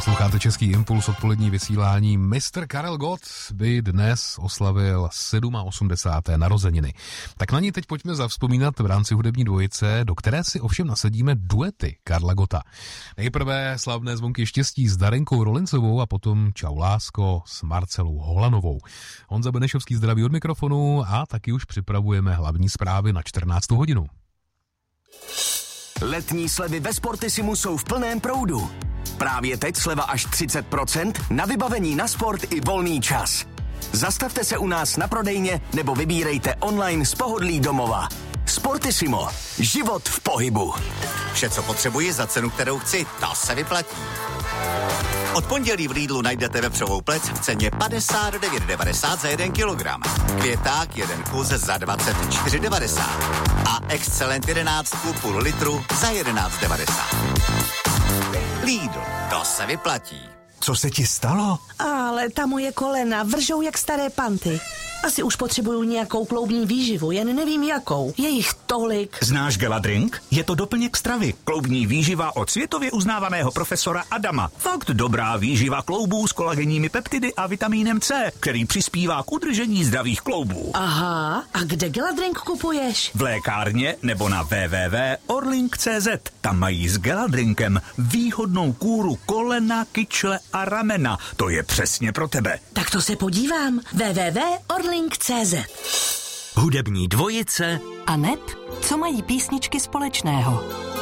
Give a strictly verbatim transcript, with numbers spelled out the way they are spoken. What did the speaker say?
Posloucháte Český impuls, odpolední vysílání. mistr Karel Gott by dnes oslavil osmdesáté sedmé narozeniny. Tak na ní teď pojďme zavzpomínat v rámci hudební dvojice, do které si ovšem nasadíme duety Karla Gotta. Nejprve slavné zvonky štěstí s Darinkou Rolincovou a potom Čau lásko s Marcelou Holanovou. Honza Benešovský zdraví od mikrofonu a taky už připravujeme hlavní zprávy na čtrnáctou hodinu. Letní slevy ve Sportisimu jsou v plném proudu. Právě teď sleva až třicet procent na vybavení na sport i volný čas. Zastavte se u nás na prodejně nebo vybírejte online z pohodlí domova. Sportissimo. Život v pohybu. Vše, co potřebuji za cenu, kterou chci, to se vyplatí. Od pondělí v Lidlu najdete vepřovou plec v ceně padesát devět devadesát za jeden kilogram. Květák jeden kus za dvacet čtyři devadesát. A Excellent jedenáct půl litru za jedenáct devadesát. Lidl, to se vyplatí. Co se ti stalo? Ale ta moje kolena vržou jak staré panty. Asi už potřebuju nějakou kloubní výživu, jen nevím jakou. Je jich tolik. Znáš Geladrink? Je to doplněk stravy. Kloubní výživa od světově uznávaného profesora Adama. Fakt dobrá výživa kloubů s kolagenními peptidy a vitamínem C, který přispívá k udržení zdravých kloubů. Aha, a kde Geladrink kupuješ? V lékárně nebo na w w w tečka orlink tečka c z. Tam mají s Geladrinkem výhodnou kůru kolena, kyčle a ramena. To je přesně pro tebe. Tak to se podívám. w w w tečka orlink tečka c z. Hudební dvojice a neb, co mají písničky společného.